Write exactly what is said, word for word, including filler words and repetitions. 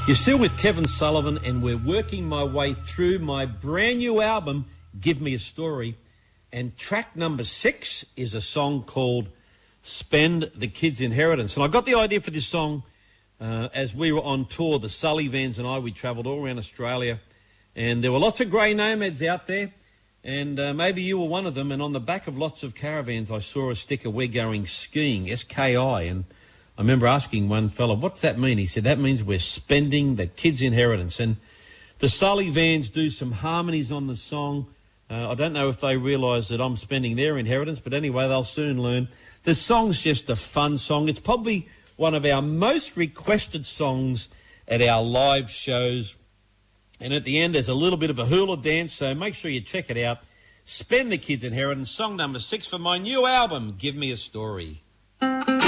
You're still with Kevin Sullivan, and we're working my way through my brand new album, Give Me a Story. And track number six is a song called Spend the Kids' Inheritance. And I got the idea for this song uh, as we were on tour. The Sullivans and I, we travelled all around Australia. And there were lots of grey nomads out there. And uh, maybe you were one of them. And on the back of lots of caravans, I saw a sticker, "We're going skiing," S K I. And I remember asking one fella, "What's that mean?" He said, "That means we're spending the kids' inheritance." And the Sullivans do some harmonies on the song. Uh, I don't know if they realise that I'm spending their inheritance, but anyway, they'll soon learn. The song's just a fun song. It's probably one of our most requested songs at our live shows. And at the end, there's a little bit of a hula dance, so make sure you check it out. Spend the Kids' Inheritance, song number six for my new album, Give Me a Story.